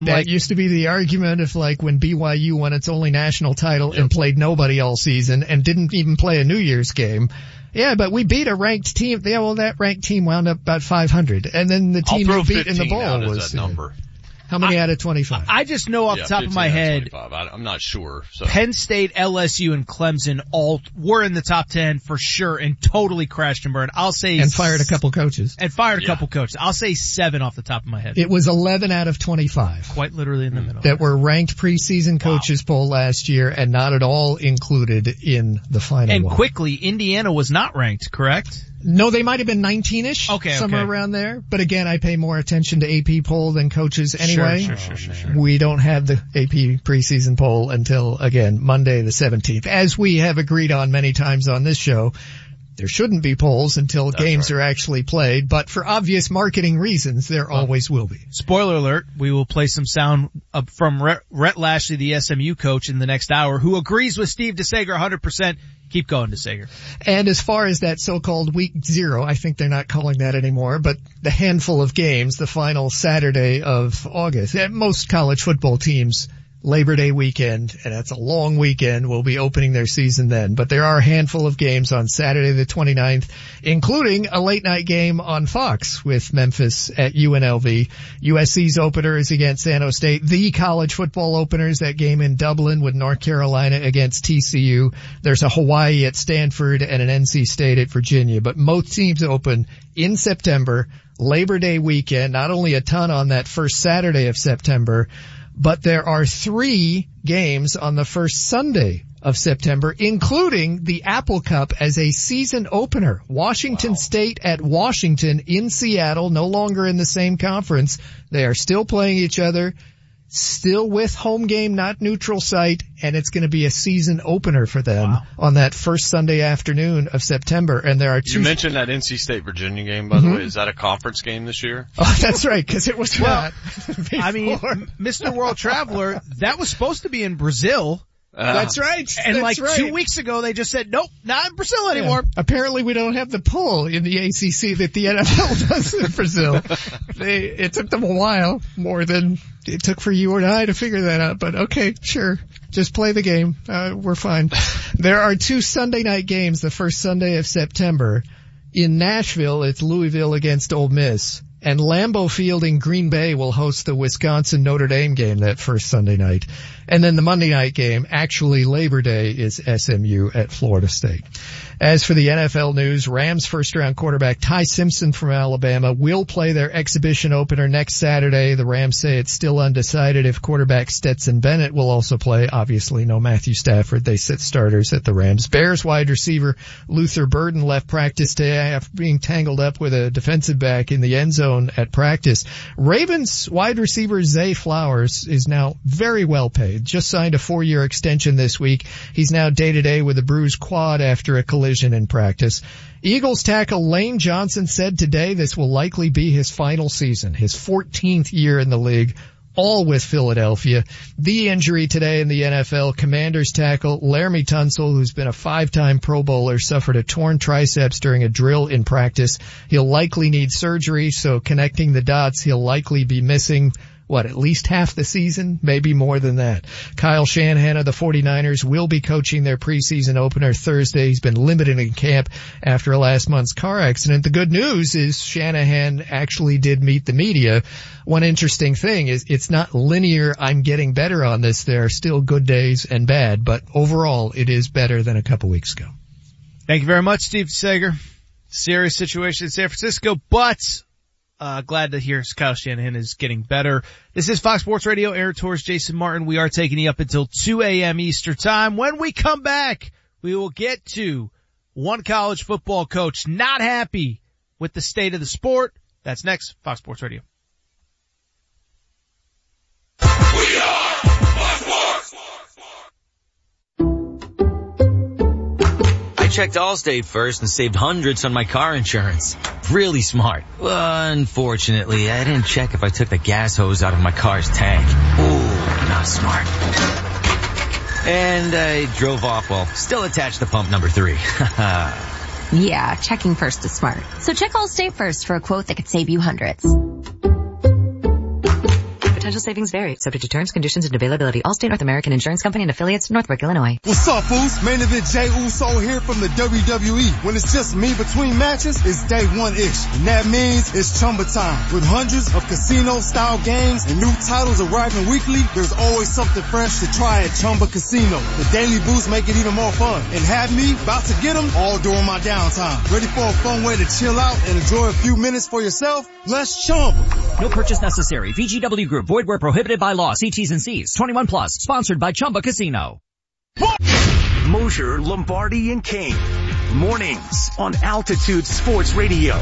That used to be the argument of like when BYU won its only national title and played nobody all season and didn't even play a New Year's game. Yeah, but we beat a ranked team. Yeah, well, that ranked team wound up about 500. And then the team we beat in the bowl was... number. How many out of 25? I just know off the top of my head, I'm not sure. So. Penn State, LSU, and Clemson all were in the top 10 for sure and totally crashed and burned. I'll say... And fired a couple coaches. I'll say 7 off the top of my head. It was 11 out of 25. Quite literally in the middle. That were ranked preseason coaches poll last year and not at all included in the final And one. quickly, Indiana was not ranked, correct? No, they might have been 19-ish. Okay. Somewhere around there. But again, I pay more attention to AP poll than coaches anyway. Sure. We don't have the AP preseason poll until, again, Monday the 17th. As we have agreed on many times on this show, there shouldn't be polls until games are actually played, but for obvious marketing reasons, there always will be. Spoiler alert, we will play some sound from Rhett Lashley, the SMU coach, in the next hour, who agrees with Steve DeSager 100%. Keep going, DeSager. And as far as that so-called week 0, I think they're not calling that anymore, but the handful of games, the final Saturday of August, most college football teams, Labor Day weekend, and that's a long weekend, will be opening their season then. But there are a handful of games on Saturday the 29th, including a late night game on Fox with Memphis at UNLV. USC's opener is against San Jose State. The college football openers, that game in Dublin with North Carolina against TCU. There's a Hawaii at Stanford and an NC State at Virginia. But most teams open in September, Labor Day weekend, not only a ton on that first Saturday of September, but there are 3 games on the first Sunday of September, including the Apple Cup as a season opener. Washington State at Washington in Seattle, no longer in the same conference. They are still playing each other, still with home game, not neutral site, and it's going to be a season opener for them on that first Sunday afternoon of September. And there are 2. You mentioned that NC State Virginia game, by the way. Is that a conference game this year? Oh, that's right, because it was not. I mean, Mr. World Traveler, that was supposed to be in Brazil. That's right. And that's 2 weeks ago, they just said, nope, not in Brazil anymore. Apparently we don't have the pull in the ACC that the NFL does in Brazil. It took them a while, more than it took for you and I to figure that out. But okay, sure. Just play the game. We're fine. There are 2 Sunday night games the first Sunday of September. In Nashville, it's Louisville against Ole Miss. And Lambeau Field in Green Bay will host the Wisconsin-Notre Dame game that first Sunday night. And then the Monday night game, actually Labor Day, is SMU at Florida State. As for the NFL news, Rams first-round quarterback Ty Simpson from Alabama will play their exhibition opener next Saturday. The Rams say it's still undecided if quarterback Stetson Bennett will also play. Obviously, no Matthew Stafford. They sit starters at the Rams. Bears wide receiver Luther Burden left practice today after being tangled up with a defensive back in the end zone at practice. Ravens wide receiver Zay Flowers is now very well paid. Just signed a 4-year extension this week. He's now day-to-day with a bruised quad after a collision in practice. Eagles tackle Lane Johnson said today this will likely be his final season, his 14th year in the league, all with Philadelphia. The injury today in the NFL, Commanders tackle Laramie Tunsil, who's been a 5-time Pro Bowler, suffered a torn triceps during a drill in practice. He'll likely need surgery, so connecting the dots, he'll likely be missing at least half the season, maybe more than that. Kyle Shanahan of the 49ers will be coaching their preseason opener Thursday. He's been limited in camp after last month's car accident. The good news is Shanahan actually did meet the media. One interesting thing is it's not linear, I'm getting better on this. There are still good days and bad, but overall it is better than a couple weeks ago. Thank you very much, Steve Sager. Serious situation in San Francisco, but glad to hear Kyle Shanahan is getting better. This is Fox Sports Radio. Aaron Torres, Jason Martin. We are taking you up until 2 a.m. Eastern Time. When we come back, we will get to one college football coach not happy with the state of the sport. That's next. Fox Sports Radio. We are Fox Sports. I checked Allstate first and saved hundreds on my car insurance. Really smart. Unfortunately, I didn't check if I took the gas hose out of my car's tank. Ooh, not smart. And I drove off while still attached to pump number 3. Yeah, checking first is smart. So check Allstate first for a quote that could save you hundreds. Potential savings vary. Subject to terms, conditions, and availability. Allstate North American Insurance Company and affiliates, Northbrook, Illinois. What's up, fools? Main event Jey Uso here from the WWE. When it's just me between matches, it's day one-ish. And that means it's Chumba time. With hundreds of casino-style games and new titles arriving weekly, there's always something fresh to try at Chumba Casino. The daily boosts make it even more fun. And have me about to get them all during my downtime. Ready for a fun way to chill out and enjoy a few minutes for yourself? Let's Chumba. No purchase necessary. VGW Group. Void where prohibited by law. See T's and C's. 21 plus. Sponsored by Chumba Casino. Mosher, Lombardi, and King. Mornings on Altitude Sports Radio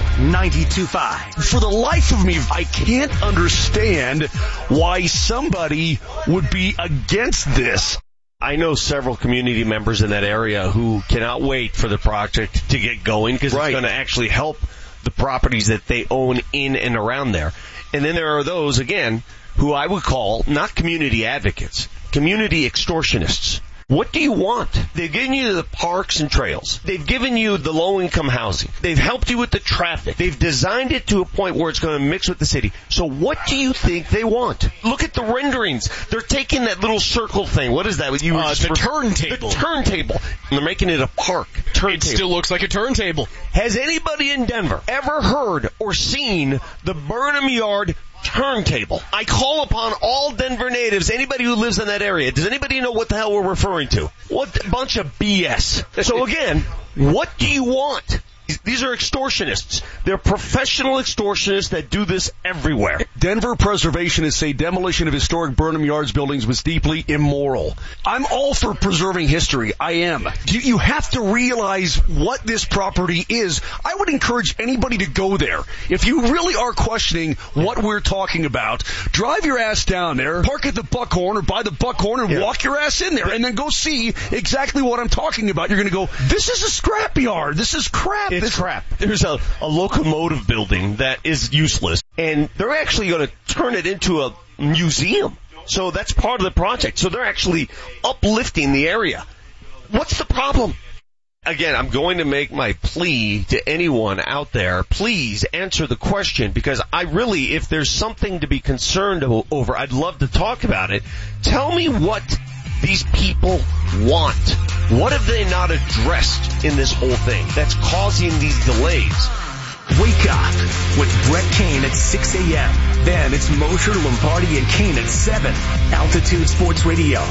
92.5. For the life of me, I can't understand why somebody would be against this. I know several community members in that area who cannot wait for the project to get going because it's going to actually help the properties that they own in and around there. And then there are those, again, who I would call not community advocates, community extortionists. What do you want? They've given you the parks and trails. They've given you the low-income housing. They've helped you with the traffic. They've designed it to a point where it's going to mix with the city. So what do you think they want? Look at the renderings. They're taking that little circle thing. What is that? The turntable. The turntable. And they're making it a park. It still looks like a turntable. Has anybody in Denver ever heard or seen the Burnham Yard turntable? I call upon all Denver natives, anybody who lives in that area. Does anybody know what the hell we're referring to? What a bunch of BS. So again, what do you want? These are extortionists. They're professional extortionists that do this everywhere. Denver preservationists say demolition of historic Burnham Yards buildings was deeply immoral. I'm all for preserving history. I am. You have to realize what this property is. I would encourage anybody to go there. If you really are questioning what we're talking about, drive your ass down there, park at the Buckhorn or by the Buckhorn and walk your ass in there and then go see exactly what I'm talking about. You're going to go, this is a scrapyard. This is crap. It's crap. There's a locomotive building that is useless, and they're actually going to turn it into a museum. So that's part of the project. So they're actually uplifting the area. What's the problem? Again, I'm going to make my plea to anyone out there. Please answer the question, because I really, if there's something to be concerned over, I'd love to talk about it. Tell me what these people want. What have they not addressed in this whole thing that's causing these delays? Wake up with Brett Kane at 6 a.m. Then it's Mosher, Lombardi, and Kane at 7. Altitude Sports Radio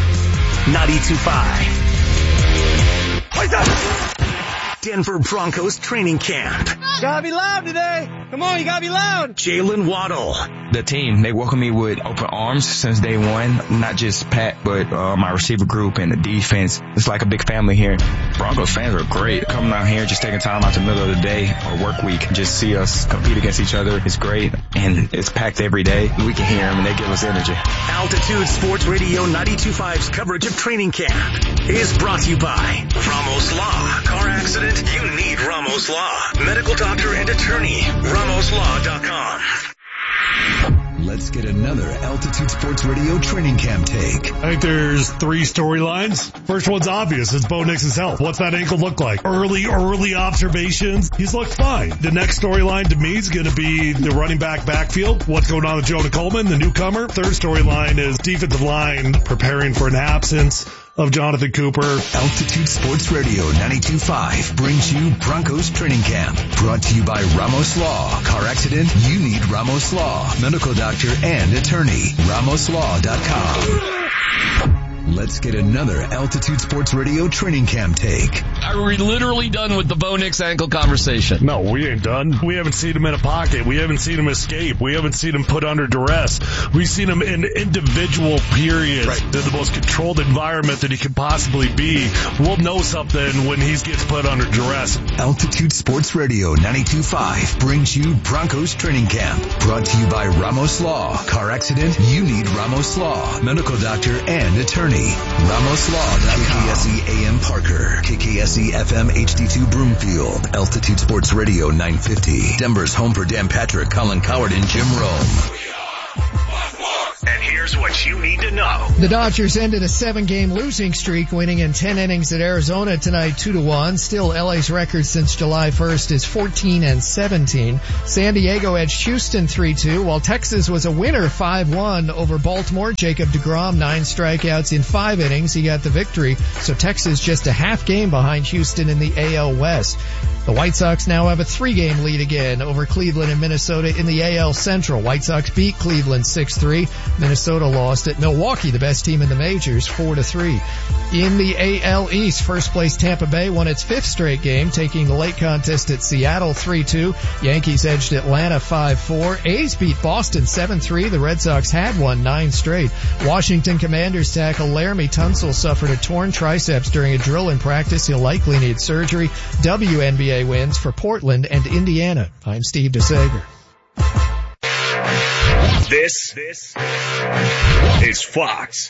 92.5. Wake up! Denver Broncos training camp. Gotta be loud today. Come on, you gotta be loud. Jalen Waddle. The team, they welcome me with open arms since day one. Not just Pat, but my receiver group and the defense. It's like a big family here. Broncos fans are great. Coming out here, just taking time out the middle of the day or work week, just see us compete against each other. It's great, and it's packed every day. We can hear them, and they give us energy. Altitude Sports Radio 92.5's coverage of training camp is brought to you by Ramos Law. Car accident? You need Ramos Law. Medical doctor and attorney. RamosLaw.com. Let's get another Altitude Sports Radio training camp take. I think there's 3 storylines. First one's obvious. It's Bo Nixon's health. What's that ankle look like? Early observations. He's looked fine. The next storyline to me is going to be the running backfield. What's going on with Jonah Coleman, the newcomer? Third storyline is defensive line preparing for an absence of Jonathan Cooper. Altitude Sports Radio 92.5 brings you Broncos Training Camp. Brought to you by Ramos Law. Car accident? You need Ramos Law. Medical doctor and attorney. RamosLaw.com. Let's get another Altitude Sports Radio training camp take. Are we literally done with the Bo Nix ankle conversation? No, we ain't done. We haven't seen him in a pocket. We haven't seen him escape. We haven't seen him put under duress. We've seen him in individual periods in the most controlled environment that he could possibly be. We'll know something when he gets put under duress. Altitude Sports Radio 92.5 brings you Broncos Training Camp. Brought to you by Ramos Law. Car accident? You need Ramos Law. Medical doctor and attorney. RamosLaw.com. KKSE AM Parker. KKSE FM HD2 Broomfield. Altitude Sports Radio 950. Denver's home for Dan Patrick, Colin Coward, and Jim Rome. And Here's what you need to know. The Dodgers ended a 7-game losing streak, winning in 10 innings at Arizona tonight 2-1. Still, LA's record since July 1st is 14-17. San Diego edged Houston 3-2, while Texas was a winner 5-1 over Baltimore. Jacob deGrom, 9 strikeouts in 5 innings. He got the victory. So Texas just a half game behind Houston in the AL West. The White Sox now have a 3-game lead again over Cleveland and Minnesota in the AL Central. White Sox beat Cleveland 6-3. Minnesota lost at Milwaukee, the best team in the majors, 4-3. In the AL East, first place Tampa Bay won its 5th straight game, taking the late contest at Seattle 3-2. Yankees edged Atlanta 5-4. A's beat Boston 7-3. The Red Sox had won 9 straight. Washington Commanders tackle Laramie Tunsil suffered a torn triceps during a drill in practice. He'll likely need surgery. WNBA wins for Portland and Indiana. I'm Steve DeSager. This is Fox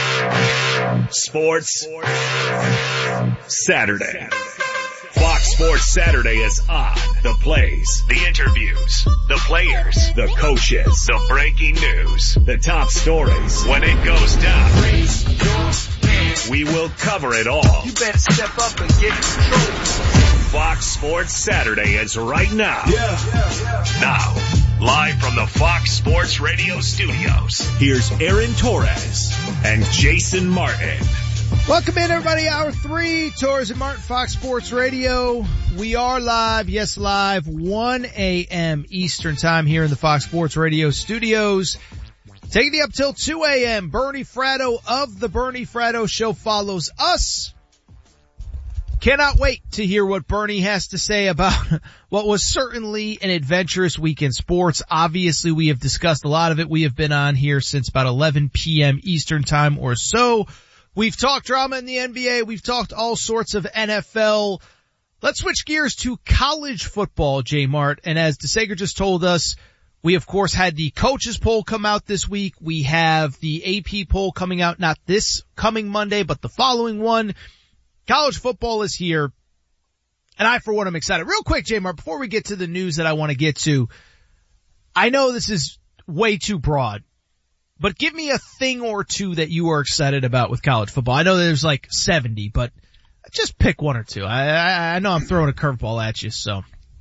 Sports Saturday. Fox Sports Saturday is on. The plays, the interviews, the players, the coaches, the breaking news, the top stories. When it goes down, we will cover it all. You better step up and get control. Fox Sports Saturday is right now. Now, live from the Fox Sports Radio studios, here's Aaron Torres and Jason Martin. Welcome in, everybody. Hour 3, Torres and Martin, Fox Sports Radio. We are live, yes, live, 1 a.m. Eastern time here in the Fox Sports Radio studios. Taking you up till 2 a.m. Bernie Fratto of the Bernie Fratto Show follows us. Cannot wait to hear what Bernie has to say about what was certainly an adventurous week in sports. Obviously, we have discussed a lot of it. We have been on here since about 11 p.m. Eastern time or so. We've talked drama in the NBA. We've talked all sorts of NFL. Let's switch gears to college football, J Mart. And as DeSager just told us, we of course had the coaches poll come out this week. We have the AP poll coming out not this coming Monday, but the following one. College football is here, and I, for one, am excited. Real quick, J-Mart, before we get to the news that I want to get to, I know this is way too broad, but give me a thing or two that you are excited about with college football. I know there's like 70, but just pick one or two. I know I'm throwing a curveball at you, so.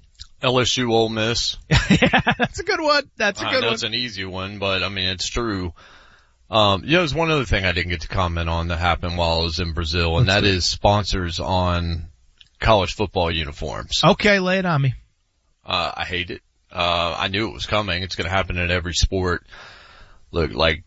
LSU Ole Miss. Yeah, that's a good one. That's a good one. That's an easy one, but I mean, it's true. There's one other thing I didn't get to comment on that happened while I was in Brazil, and that is sponsors on college football uniforms. Okay, lay it on me. I hate it. I knew it was coming. It's going to happen in every sport. Look, like,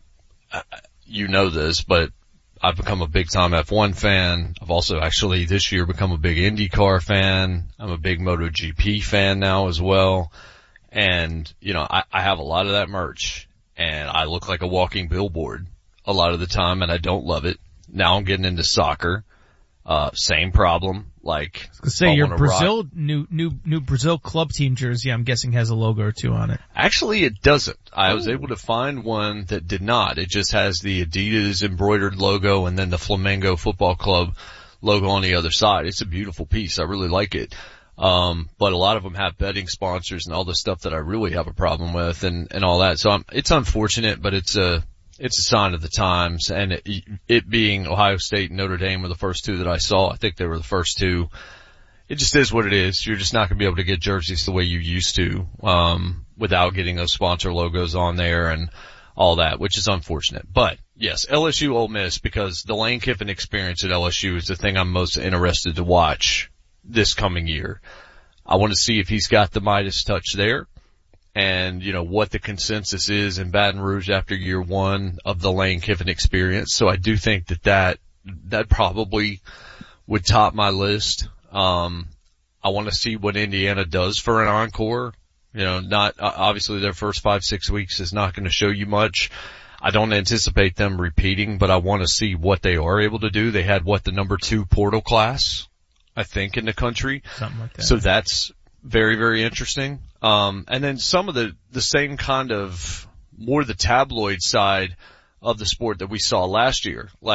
you know this, but I've become a big time F1 fan. I've also actually this year become a big IndyCar fan. I'm a big MotoGP fan now as well. And, you know, I have a lot of that merch. And I look like a walking billboard a lot of the time, and I don't love it. Now I'm getting into soccer. Same problem. Like, I was gonna say your Brazil new Brazil club team jersey, I'm guessing has a logo or two on it. Actually, it doesn't. I was able to find one that did not. It just has the Adidas embroidered logo and then the Flamengo Football Club logo on the other side. It's a beautiful piece. I really like it. But a lot of them have betting sponsors and all the stuff that I really have a problem with and all that. So it's unfortunate, but it's a sign of the times. And it being Ohio State and Notre Dame were the first two that I saw. I think they were the first two. It just is what it is. You're just not going to be able to get jerseys the way you used to, without getting those sponsor logos on there and all that, which is unfortunate. But yes, LSU Ole Miss, because the Lane Kiffin experience at LSU is the thing I'm most interested to watch this coming year. I want to see if he's got the Midas touch there and, you know, what the consensus is in Baton Rouge after year one of the Lane Kiffin experience. So I do think that probably would top my list. I want to see what Indiana does for an encore. You know, not, obviously their first 5-6 weeks is not going to show you much. I don't anticipate them repeating, but I want to see what they are able to do. They had the number 2 portal class, I think, in the country. Something like that. So that's very, very interesting. And then some of the same kind of more the tabloid side of the sport that we saw last year. Like,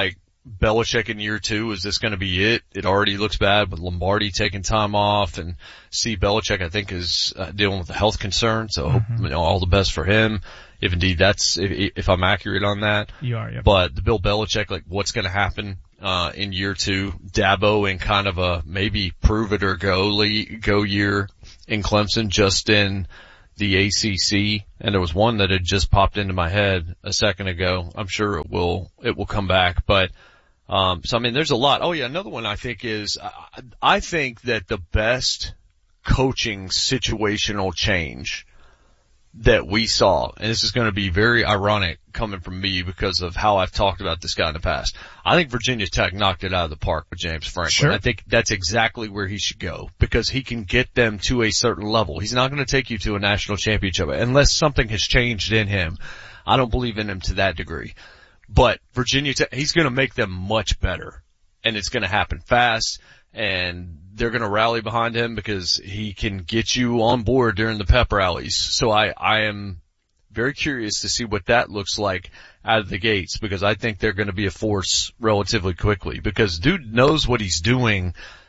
Belichick in year 2, is this going to be it? It already looks bad with Lombardi taking time off, and Steve Belichick, I think, is dealing with a health concern. So I hope, all the best for him. If indeed if I'm accurate on that. You are, yeah. But the Bill Belichick, like, what's going to happen, in year 2? Dabo in kind of a maybe prove it or go year in Clemson, just in the ACC, and there was one that had just popped into my head a second ago. I'm sure it will come back, but, so I mean, there's a lot. Oh yeah, another one I think is, I think that the best coaching situational change that we saw, and this is going to be very ironic coming from me because of how I've talked about this guy in the past. I think Virginia Tech knocked it out of the park with James Franklin. Sure. I think that's exactly where he should go because he can get them to a certain level. He's not going to take you to a national championship unless something has changed in him. I don't believe in him to that degree. But Virginia Tech, he's going to make them much better, and it's going to happen fast, and they're going to rally behind him because he can get you on board during the pep rallies. So I am very curious to see what that looks like out of the gates, because I think they're going to be a force relatively quickly, because dude knows what he's doing,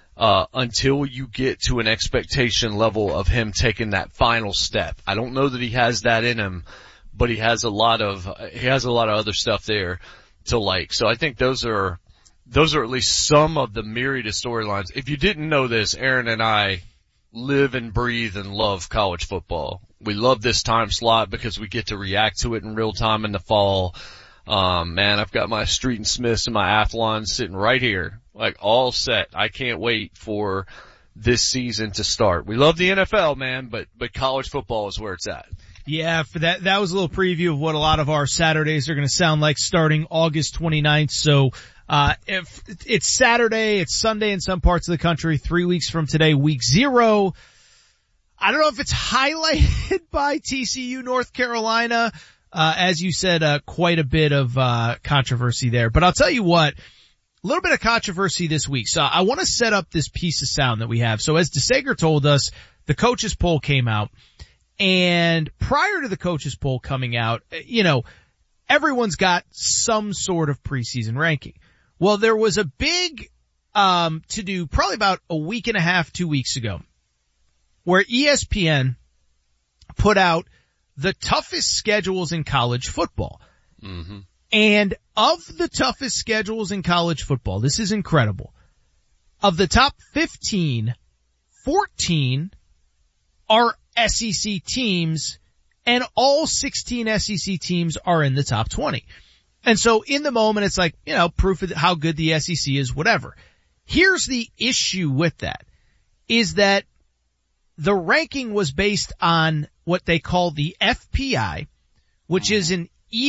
until you get to an expectation level of him taking that final step. I don't know that he has that in him, but he has a lot of other stuff there to like. So I think those are at least some of the myriad of storylines. If you didn't know this, Aaron and I live and breathe and love college football. We love this time slot because we get to react to it in real time in the fall. Man, I've got my Street and Smiths and my Athlon sitting right here, like all set. I can't wait for this season to start. We love the NFL, man, but college football is where it's at. Yeah, for that was a little preview of what a lot of our Saturdays are going to sound like starting August 29th. So, if it's Saturday, it's Sunday in some parts of the country, 3 weeks from today, week 0. I don't know if it's highlighted by TCU North Carolina. As you said, quite a bit of, controversy there, but I'll tell you what, a little bit of controversy this week. So I want to set up this piece of sound that we have. So as DeSager told us, the coaches poll came out. And prior to the coaches poll coming out, everyone's got some sort of preseason ranking. Well, there was a big, to do probably about a week and a half, 2 weeks ago, where ESPN put out the toughest schedules in college football. Mm-hmm. And of the toughest schedules in college football, this is incredible. Of the top 15, 14 are SEC teams, and all 16 SEC teams are in the top 20. And so in the moment, it's like, proof of how good the SEC is, whatever. Here's the issue with that, is that the ranking was based on what they call the FPI, which is an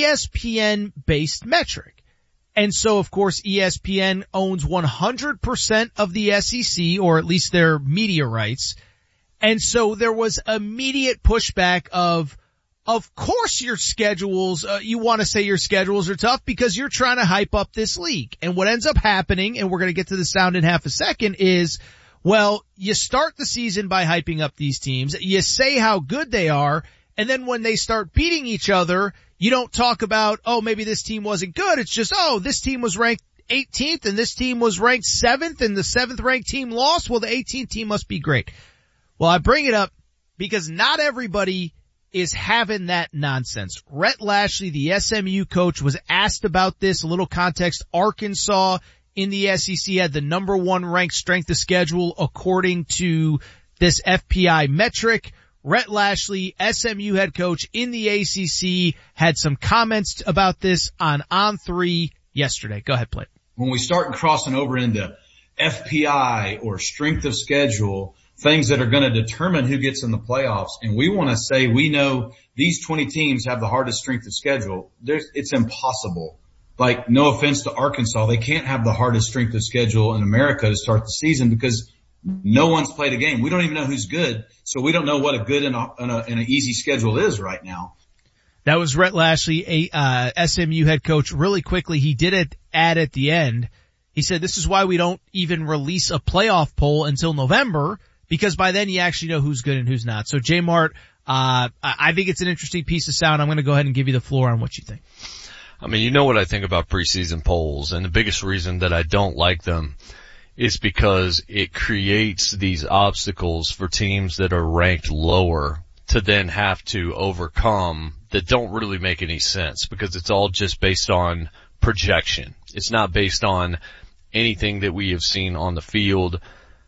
ESPN-based metric. And so, of course, ESPN owns 100% of the SEC, or at least their media rights. And so there was immediate pushback of course your schedules, you want to say your schedules are tough because you're trying to hype up this league. And what ends up happening, and we're going to get to the sound in half a second, is, well, you start the season by hyping up these teams, you say how good they are, and then when they start beating each other, you don't talk about, maybe this team wasn't good. It's just, this team was ranked 18th and this team was ranked 7th and the 7th ranked team lost. Well, the 18th team must be great. Well, I bring it up because not everybody is having that nonsense. Rhett Lashley, the SMU coach, was asked about this. A little context. Arkansas in the SEC had the number 1 ranked strength of schedule according to this FPI metric. Rhett Lashley, SMU head coach in the ACC, had some comments about this on On3 yesterday. Go ahead, play it. When we start crossing over into FPI or strength of schedule, things that are going to determine who gets in the playoffs, and we want to say we know these 20 teams have the hardest strength of schedule, it's impossible. Like, no offense to Arkansas, they can't have the hardest strength of schedule in America to start the season because no one's played a game. We don't even know who's good, so we don't know what a good and an easy schedule is right now. That was Rhett Lashley, SMU head coach. Really quickly, he did add at the end, he said, this is why we don't even release a playoff poll until November, because by then you actually know who's good and who's not. So J Mart, I think it's an interesting piece of sound. I'm going to go ahead and give you the floor on what you think. I mean, you know what I think about preseason polls, and the biggest reason that I don't like them is because it creates these obstacles for teams that are ranked lower to then have to overcome that don't really make any sense, because it's all just based on projection. It's not based on anything that we have seen on the field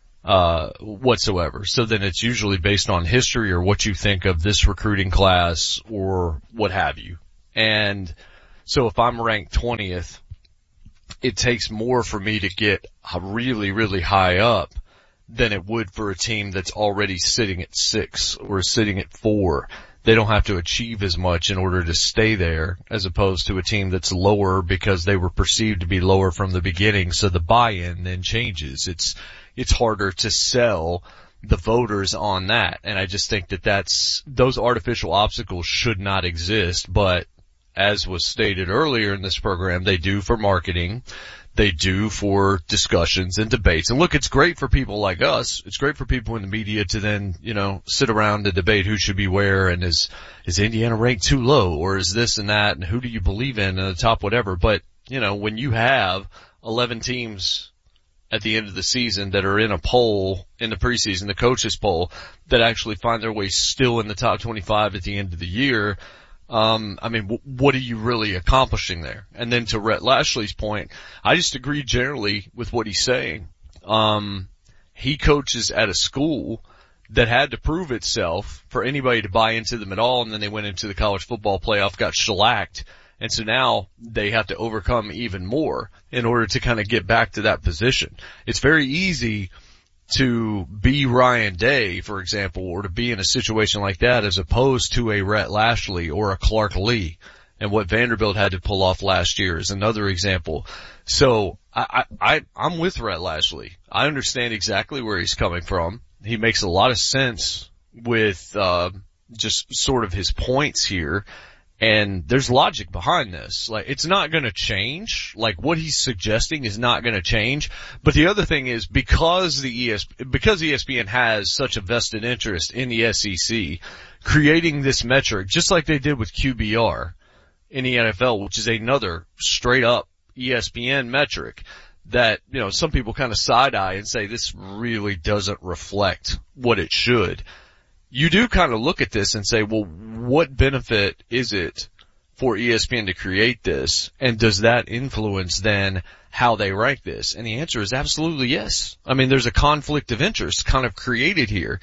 whatsoever. So then it's usually based on history or what you think of this recruiting class or what have you. And so if I'm ranked 20th, it takes more for me to get really, really high up than it would for a team that's already sitting at 6 or sitting at 4. They don't have to achieve as much in order to stay there, as opposed to a team that's lower because they were perceived to be lower from the beginning. So the buy-in then changes. It's harder to sell the voters on that. And I just think that those artificial obstacles should not exist. But as was stated earlier in this program, they do for marketing. They do for discussions and debates. And look, it's great for people like us. It's great for people in the media to then, sit around and debate who should be where, and is Indiana ranked too low, or is this and that, and who do you believe in, and the top whatever. But, when you have 11 teams at the end of the season that are in a poll in the preseason, the coaches poll, that actually find their way still in the top 25 at the end of the year, what are you really accomplishing there? And then to Rhett Lashley's point, I just agree generally with what he's saying. He coaches at a school that had to prove itself for anybody to buy into them at all, and then they went into the college football playoff, got shellacked, and so now they have to overcome even more in order to kind of get back to that position. It's very easy to be Ryan Day, for example, or to be in a situation like that, as opposed to a Rhett Lashley or a Clark Lee. And what Vanderbilt had to pull off last year is another example. So I'm with Rhett Lashley. I understand exactly where he's coming from. He makes a lot of sense with just sort of his points here. And there's logic behind this. Like, it's not going to change. Like, what he's suggesting is not going to change. But the other thing is, because ESPN has such a vested interest in the SEC, creating this metric, just like they did with QBR in the NFL, which is another straight up ESPN metric that, some people kind of side eye and say this really doesn't reflect what it should. You do kind of look at this and say, well, what benefit is it for ESPN to create this? And does that influence then how they rank this? And the answer is absolutely yes. I mean, there's a conflict of interest kind of created here.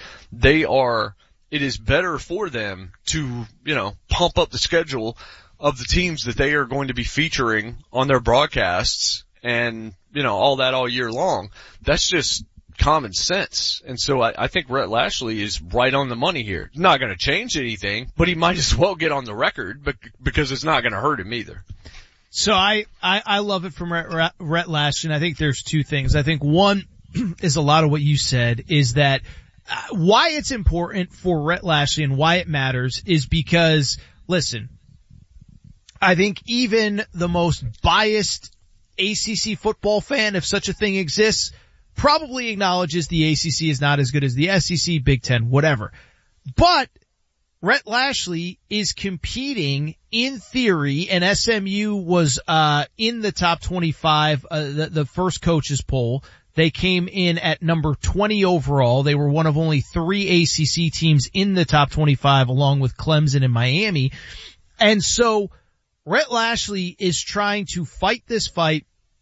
It is better for them to, pump up the schedule of the teams that they are going to be featuring on their broadcasts and, all that all year long. That's just common sense. And so I think Rhett Lashley is right on the money here. Not going to change anything, but he might as well get on the record because it's not going to hurt him either. So I love it from Rhett Lashley, and I think there's two things. I think one is a lot of what you said is that why it's important for Rhett Lashley and why it matters is because, listen, I think even the most biased ACC football fan, if such a thing exists, probably acknowledges the ACC is not as good as the SEC, Big Ten, whatever. But Rhett Lashley is competing in theory, and SMU was in the top 25, the first coaches poll. They came in at number 20 overall. They were one of only 3 ACC teams in the top 25, along with Clemson and Miami. And so Rhett Lashley is trying to fight this fight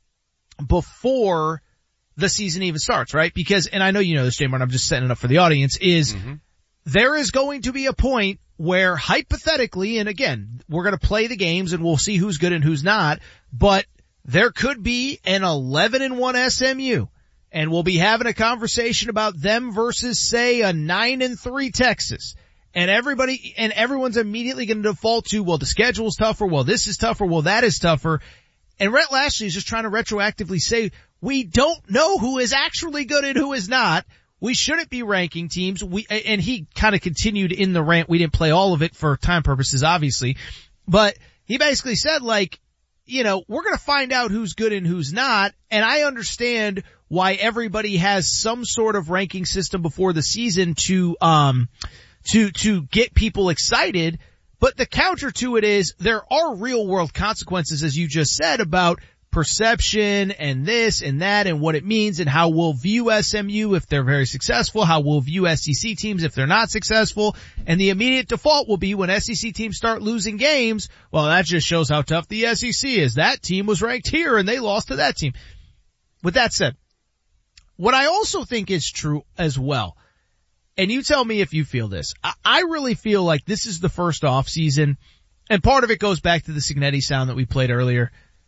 before the season even starts, right? Because, and I know you know this, J-Mart, I'm just setting it up for the audience, is there is going to be a point where hypothetically, and again, we're going to play the games and we'll see who's good and who's not, but there could be an 11-1 SMU, and we'll be having a conversation about them versus, say, a 9-3 Texas. And everyone's immediately going to default to, well, the schedule's tougher, well, this is tougher, well, that is tougher. And Rhett Lashley is just trying to retroactively say, we don't know who is actually good and who is not. We shouldn't be ranking teams. And he kind of continued in the rant. We didn't play all of it for time purposes, obviously. But he basically said, like, we're going to find out who's good and who's not. And I understand why everybody has some sort of ranking system before the season to get people excited. But the counter to it is there are real world consequences, as you just said, about perception and this and that and what it means and how we'll view SMU if they're very successful, how we'll view SEC teams if they're not successful. And the immediate default will be when SEC teams start losing games, well, that just shows how tough the SEC is. That team was ranked here and they lost to that team. With that said, what I also think is true as well, and you tell me if you feel this, I really feel like this is the first off season, and part of it goes back to the Signetti sound that we played earlier.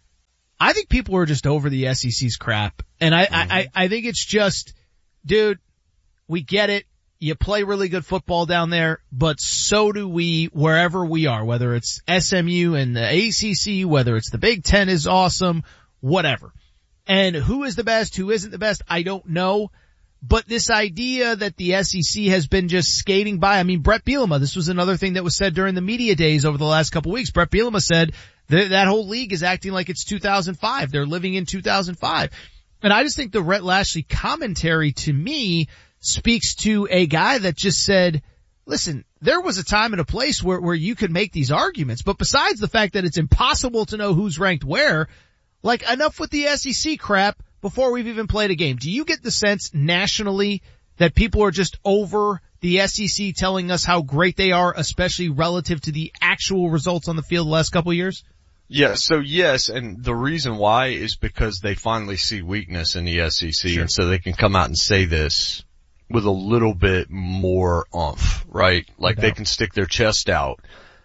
I think people are just over the SEC's crap. And I think it's just, dude, we get it. You play really good football down there, but so do we wherever we are, whether it's SMU and the ACC, whether it's the Big Ten is awesome, whatever. And who is the best, who isn't the best, I don't know. But this idea that the SEC has been just skating by, I mean, Brett Bielema, this was another thing that was said during the media days over the last couple of weeks. Brett Bielema said that whole league is acting like it's 2005. They're living in 2005. And I just think the Rhett Lashlee commentary to me speaks to a guy that just said, listen, there was a time and a place where you could make these arguments. But besides the fact that it's impossible to know who's ranked where, like, enough with the SEC crap before we've even played a game. Do you get the sense nationally that people are just over the SEC telling us how great they are, especially relative to the actual results on the field the last couple of years? Yeah, so yes, and the reason why is because they finally see weakness in the SEC, sure. And so they can come out and say this with a little bit more oomph, right? Like they can stick their chest out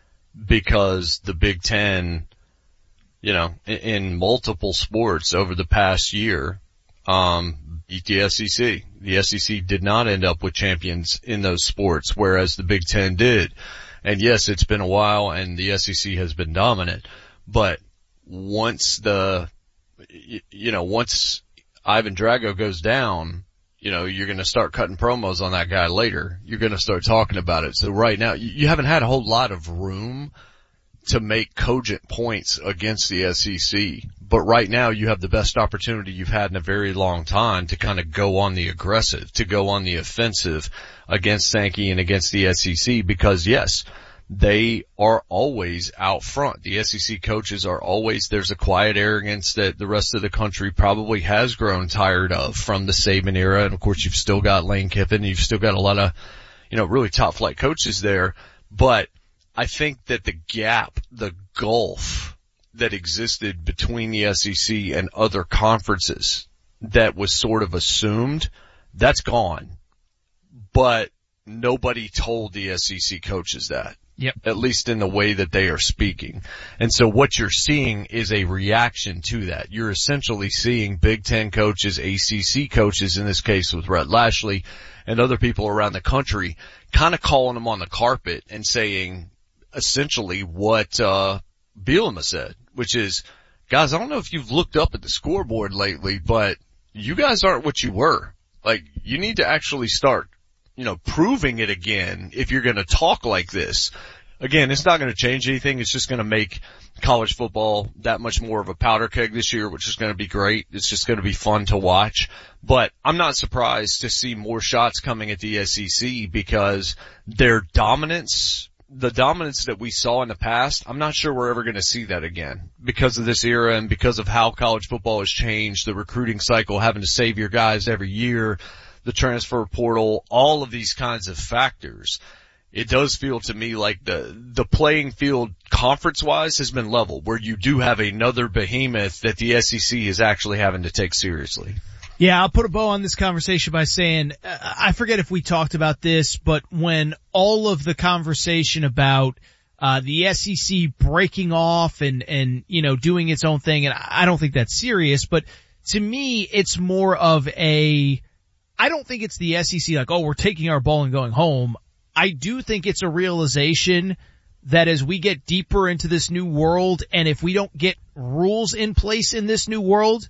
because the Big Ten, you know, in multiple sports over the past year, beat the SEC. The SEC did not end up with champions in those sports, whereas the Big Ten did. And yes, it's been a while and the SEC has been dominant. But once once Ivan Drago goes down, you know, you're going to start cutting promos on that guy later. You're going to start talking about it. So right now, you haven't had a whole lot of room to make cogent points against the SEC. But right now, you have the best opportunity you've had in a very long time to kind of go on the aggressive, to go on the offensive against Sankey and against the SEC because, yes, they are always out front. The SEC coaches are always, there's a quiet arrogance that the rest of the country probably has grown tired of from the Saban era. And of course, you've still got Lane Kiffin. You've still got a lot of, you know, really top flight coaches there. But I think that the gap, the gulf that existed between the SEC and other conferences that was sort of assumed, that's gone. But nobody told the SEC coaches that. Yep. At least in the way that they are speaking. And so what you're seeing is a reaction to that. You're essentially seeing Big Ten coaches, ACC coaches, in this case with Rhett Lashlee and other people around the country, kind of calling them on the carpet and saying essentially what Bielema said, which is, guys, I don't know if you've looked up at the scoreboard lately, but you guys aren't what you were. Like, you need to actually start, you know, proving it again if you're going to talk like this. Again, it's not going to change anything. It's just going to make college football that much more of a powder keg this year, which is going to be great. It's just going to be fun to watch. But I'm not surprised to see more shots coming at the SEC because their dominance, the dominance that we saw in the past, I'm not sure we're ever going to see that again because of this era and because of how college football has changed, the recruiting cycle, having to save your guys every year, the transfer portal, all of these kinds of factors. It does feel to me like the playing field conference-wise has been leveled, where you do have another behemoth that the SEC is actually having to take seriously. Yeah, I'll put a bow on this conversation by saying, I forget if we talked about this, but when all of the conversation about the SEC breaking off and you know, doing its own thing, and I don't think that's serious, but to me, it's more of I don't think it's the SEC like, oh, we're taking our ball and going home. I do think it's a realization that as we get deeper into this new world, and if we don't get rules in place in this new world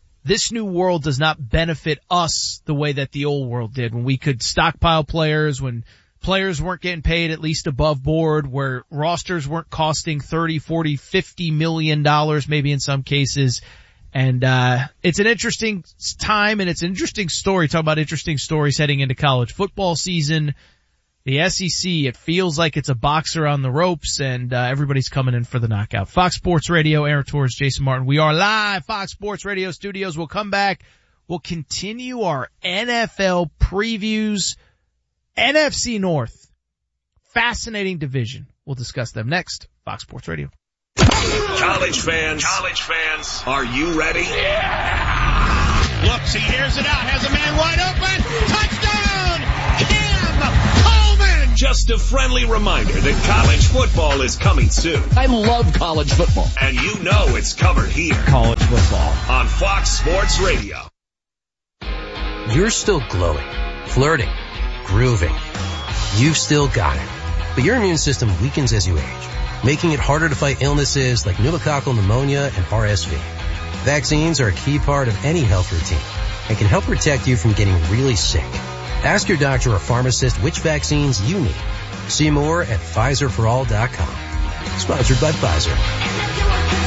does not benefit us the way that the old world did, when we could stockpile players, when players weren't getting paid at least above board, where rosters weren't costing $30, $40, $50 million, maybe in some cases. And it's an interesting time, and it's an interesting story. Talk about interesting stories heading into college football season. The SEC, it feels like it's a boxer on the ropes, and everybody's coming in for the knockout. Fox Sports Radio, Aaron Torres, Jason Martin. We are live, Fox Sports Radio studios. We'll come back. We'll continue our NFL previews. NFC North, fascinating division. We'll discuss them next. Fox Sports Radio. College fans, are you ready? Yeah! Looks, he hears it out, has a man wide open. Touchdown! Cam Coleman! Just a friendly reminder that college football is coming soon. I love college football. And you know it's covered here. College football. On Fox Sports Radio. You're still glowing, flirting, grooving. You've still got it. But your immune system weakens as you age, making it harder to fight illnesses like pneumococcal pneumonia and RSV. Vaccines are a key part of any health routine and can help protect you from getting really sick. Ask your doctor or pharmacist which vaccines you need. See more at PfizerForAll.com. Sponsored by Pfizer.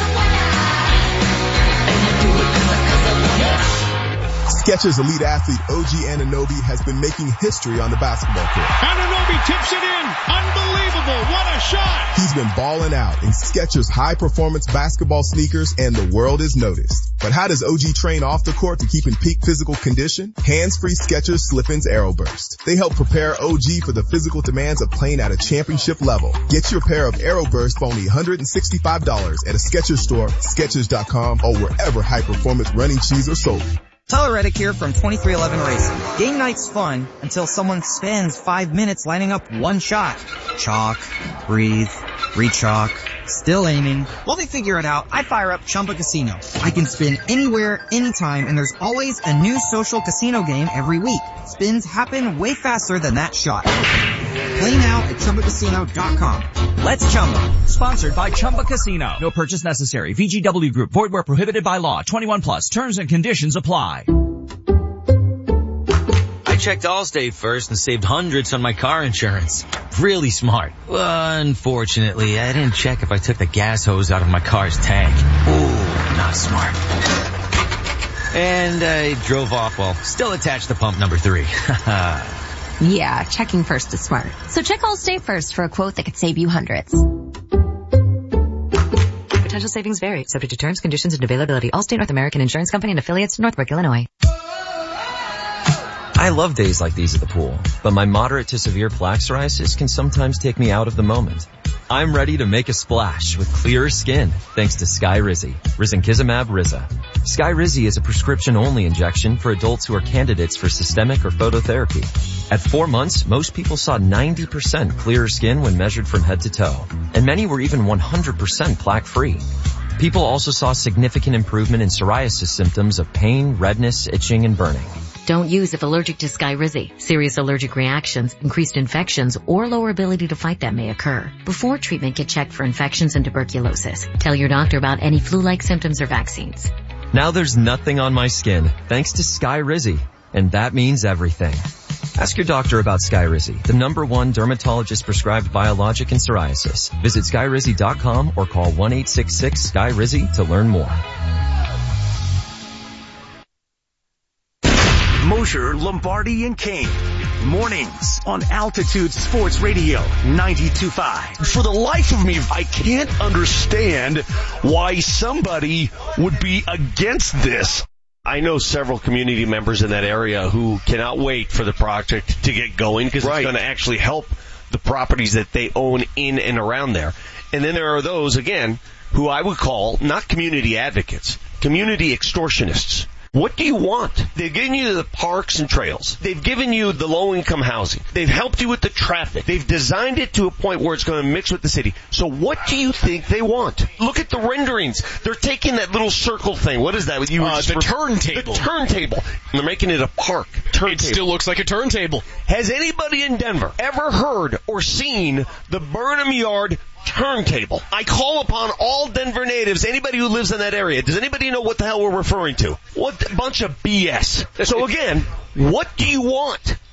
Skechers elite athlete OG Anunoby has been making history on the basketball court. Anunoby tips it in. Unbelievable. What a shot. He's been balling out in Skechers high-performance basketball sneakers, and the world is noticed. But how does OG train off the court to keep in peak physical condition? Hands-free Skechers Slip-ins Aeroburst. They help prepare OG for the physical demands of playing at a championship level. Get your pair of Aeroburst for only $165 at a Skechers store, Skechers.com, or wherever high-performance running shoes are sold. Tyler Reddick here from 2311 Racing. Game night's fun until someone spends 5 minutes lining up one shot. Chalk, breathe, re-chalk, still aiming. While they figure it out, I fire up Chumba Casino. I can spin anywhere, anytime, and there's always a new social casino game every week. Spins happen way faster than that shot. Play now at ChumbaCasino.com. Let's Chumba. Sponsored by Chumba Casino. No purchase necessary. VGW Group. Void where prohibited by law. 21 plus. Terms and conditions apply. I checked Allstate first and saved hundreds on my car insurance. Really smart. Unfortunately, I didn't check if I took the gas hose out of my car's tank. Ooh, not smart. And I drove off while still attached to pump number 3. Yeah, checking first is smart. So check Allstate first for a quote that could save you hundreds. Potential savings vary, subject to terms, conditions, and availability. Allstate North American Insurance Company and affiliates, Northbrook, Illinois. I love days like these at the pool, but my moderate to severe plaque psoriasis can sometimes take me out of the moment. I'm ready to make a splash with clearer skin thanks to Skyrizi, Risankizumab Riza. Skyrizi is a prescription-only injection for adults who are candidates for systemic or phototherapy. At 4 months, most people saw 90% clearer skin when measured from head to toe, and many were even 100% plaque-free. People also saw significant improvement in psoriasis symptoms of pain, redness, itching, and burning. Don't use if allergic to Skyrizi. Serious allergic reactions, increased infections, or lower ability to fight them may occur. Before treatment, get checked for infections and tuberculosis. Tell your doctor about any flu-like symptoms or vaccines. Now there's nothing on my skin thanks to Skyrizi, and that means everything. Ask your doctor about Skyrizi, the #1 dermatologist prescribed biologic in psoriasis. Visit Skyrizi.com or call 1-866-SKY-RIZZI to learn more. Mosher, Lombardi, and Kane. Mornings on Altitude Sports Radio 92.5. For the life of me, I can't understand why somebody would be against this. I know several community members in that area who cannot wait for the project to get going because it's going to actually help the properties that they own in and around there. And then there are those, again, who I would call not community advocates, community extortionists. What do you want? They've given you the parks and trails. They've given you the low-income housing. They've helped you with the traffic. They've designed it to a point where it's going to mix with the city. So what do you think they want? Look at the renderings. They're taking that little circle thing. What is that? The turntable. The turntable. They're making it a park. Turntable. It still looks like a turntable. Has anybody in Denver ever heard or seen the Burnham Yard turntable? I call upon all Denver natives, anybody who lives in that area. Does anybody know what the hell we're referring to? What a bunch of BS. So again, what do you want?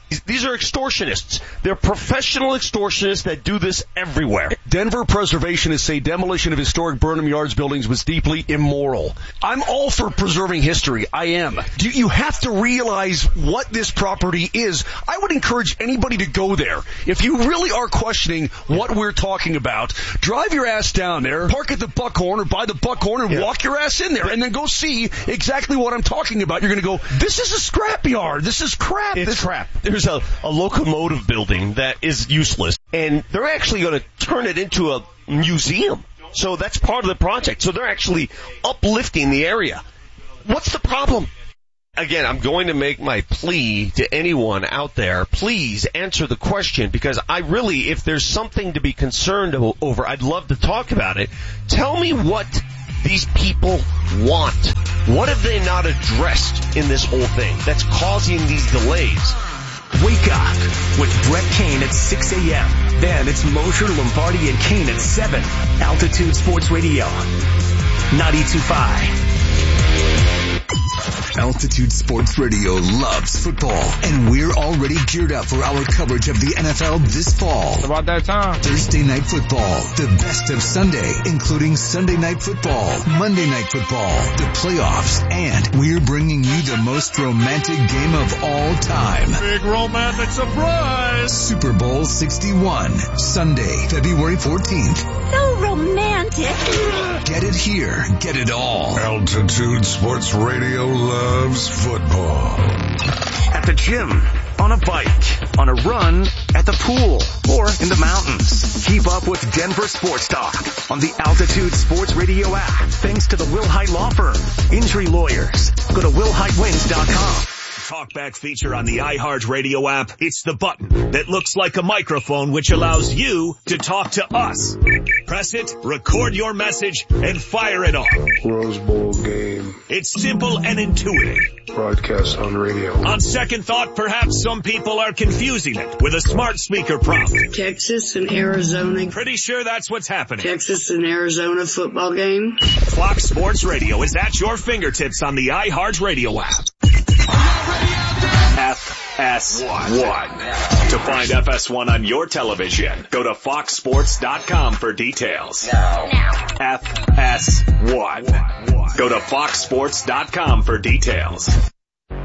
These are extortionists. They're professional extortionists that do this everywhere. Denver preservationists say demolition of historic Burnham Yards buildings was deeply immoral. I'm all for preserving history. I am. You have to realize what this property is. I would encourage anybody to go there. If you really are questioning what we're talking about, drive your ass down there, park at the Buckhorn or by the Buckhorn and walk your ass in there and then go see exactly what I'm talking about. You're going to go, this is a scrapyard. This is crap. It's crap. There's a locomotive building that is useless, and they're actually going to turn it into a museum. So that's part of the project. So they're actually uplifting the area. What's the problem? Again, I'm going to make my plea to anyone out there. Please answer the question, because I really, if there's something to be concerned over, I'd love to talk about it. Tell me what these people want. What have they not addressed in this whole thing that's causing these delays? Wake up with Brett Kane at 6 a.m. Then it's Mosher, Lombardi, and Kane at 7. Altitude Sports Radio, 92.5. Altitude Sports Radio loves football, and we're already geared up for our coverage of the NFL this fall. It's about that time. Thursday Night Football, the best of Sunday, including Sunday Night Football, Monday Night Football, the playoffs, and we're bringing you the most romantic game of all time. Big romantic surprise! Super Bowl 61, Sunday, February 14th. So romantic. Get it here, get it all. Altitude Sports Radio loves football. At the gym, on a bike, on a run, at the pool, or in the mountains. Keep up with Denver Sports Talk on the Altitude Sports Radio app. Thanks to the Will Hite Law Firm. Injury lawyers. Go to willhitewins.com. Talkback feature on the iHeartRadio app. It's the button that looks like a microphone, which allows you to talk to us. Press it, record your message, and fire it off. Rose Bowl game. It's simple and intuitive. Broadcast on radio. On second thought, perhaps some people are confusing it with a smart speaker prompt. Texas and Arizona. Pretty sure that's what's happening. Texas and Arizona football game. Fox Sports Radio is at your fingertips on the iHeartRadio app. FS1. To find FS1 on your television, go to foxsports.com for details. Now. FS1. Go to foxsports.com for details.